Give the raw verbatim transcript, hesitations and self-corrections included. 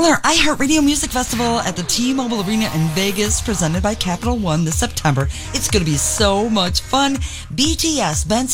Well, our iHeartRadio Music Festival at the T-Mobile Arena in Vegas, presented by Capital One this September. It's going to be so much fun. B T S, Benson